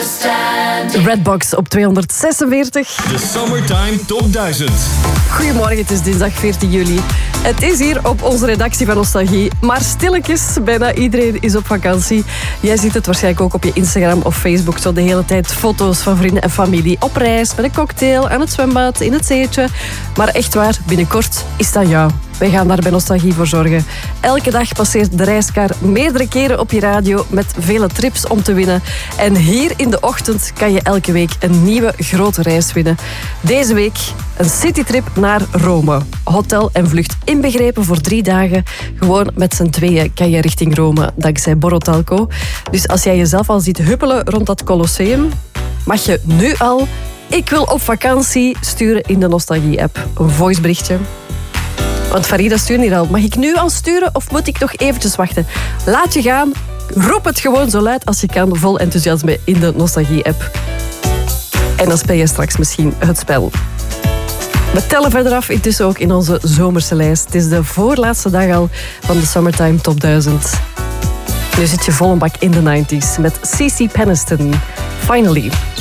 Redbox op 246. De Summertime Top 1000. Goedemorgen, het is dinsdag 14 juli. Het is hier op onze redactie van Nostalgie. Maar stilletjes, bijna iedereen is op vakantie. Jij ziet het waarschijnlijk ook op je Instagram of Facebook. Zo de hele tijd foto's van vrienden en familie. Op reis, met een cocktail, aan het zwembad, in het zeetje. Maar echt waar, binnenkort is dat jou. Wij gaan daar bij Nostalgie voor zorgen. Elke dag passeert de reiskar meerdere keren op je radio met vele trips om te winnen. En hier in de ochtend kan je elke week een nieuwe grote reis winnen. Deze week een citytrip naar Rome. Hotel en vlucht inbegrepen voor 3 dagen. Gewoon met z'n tweeën kan je richting Rome, dankzij Borotalco. Dus als jij jezelf al ziet huppelen rond dat Colosseum, mag je nu al "Ik wil op vakantie" sturen in de Nostalgie-app. Een voiceberichtje. Want Farida stuurt hier al. Mag ik nu al sturen of moet ik nog eventjes wachten? Laat je gaan. Roep het gewoon zo luid als je kan. Vol enthousiasme in de Nostalgie-app. En dan speel je straks misschien het spel. We tellen verder af intussen ook in onze zomerse lijst. Het is de voorlaatste dag al van de Summertime Top 1000. Nu zit je vol een bak in de 90s met CeCe Peniston. Finally.